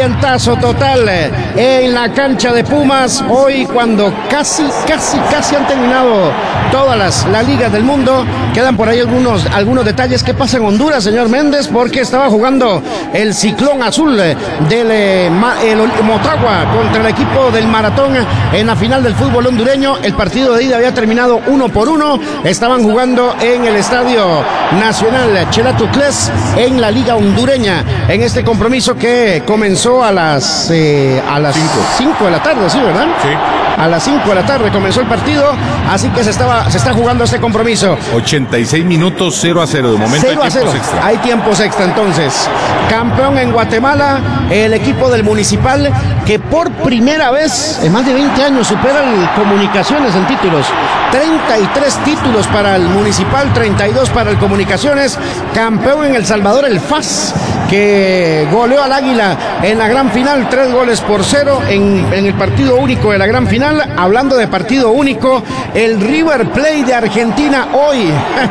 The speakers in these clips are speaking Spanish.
ambientazo total en la cancha de Pumas. Hoy, cuando casi han terminado todas las ligas del mundo, quedan por ahí algunos detalles. ¿Qué pasa en Honduras, señor Méndez? Porque estaba jugando el Ciclón Azul del Motagua contra el equipo del Maratón en la final del fútbol hondureño. El partido de ida había terminado 1-1. Estaban jugando en el Estadio Nacional Chelatuclés en la Liga Hondureña, en este compromiso que comenzó a las 5 de la tarde, ¿sí, verdad? Sí. A las 5 de la tarde comenzó el partido, así que se está jugando este compromiso. 86 minutos, 0-0. De momento 0-0. Hay tiempos extra, entonces. Campeón en Guatemala, el equipo del Municipal, que por primera vez en más de 20 años supera el Comunicaciones en títulos. 33 títulos para el Municipal, 32 para el Comunicaciones. Campeón en El Salvador, el FAS, que goleó al Águila en la gran final, 3-0 en el partido único de la gran final. Hablando de partido único, el River Plate de Argentina hoy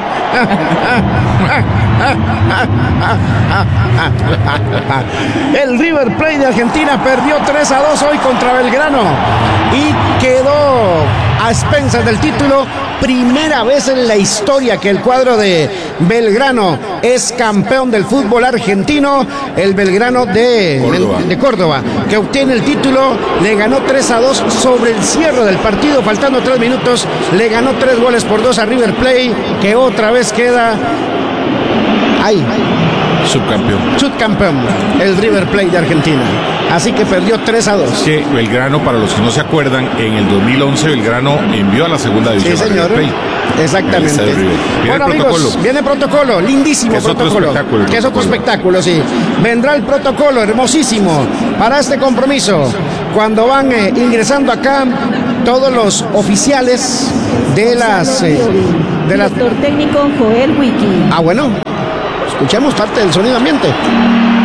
el River Plate de Argentina perdió 3-2 hoy contra Belgrano y quedó a expensas del título. Primera vez en la historia que el cuadro de Belgrano es campeón del fútbol argentino. El Belgrano de Córdoba, que obtiene el título, le ganó 3-2 sobre el cierre del partido, faltando 3 minutos, le ganó 3-2 a River Plate, que otra vez queda ahí. Subcampeón, el River Plate de Argentina. Así que perdió 3-2. Que Belgrano, para los que no se acuerdan, en el 2011 Belgrano envió a la segunda división. Sí, señor. Exactamente. Bueno, amigos, viene protocolo, lindísimo protocolo. Que es otro espectáculo, sí. Vendrá el protocolo, hermosísimo, para este compromiso. Cuando van ingresando acá todos los oficiales de las... Director técnico Joel Wiki. Bueno. Escuchemos parte del sonido ambiente.